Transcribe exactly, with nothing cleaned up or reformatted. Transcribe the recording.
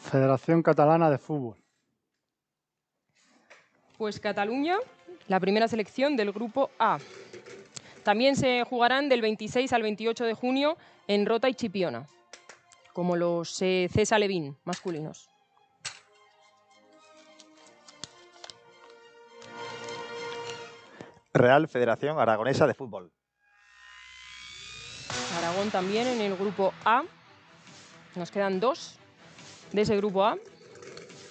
Federación Catalana de Fútbol. Pues Cataluña, la primera selección del grupo A. También se jugarán del veintiséis al veintiocho de junio en Rota y Chipiona, como los eh, Cesa Levín masculinos. Real Federación Aragonesa de Fútbol. Aragón también en el grupo A. Nos quedan dos de ese grupo A.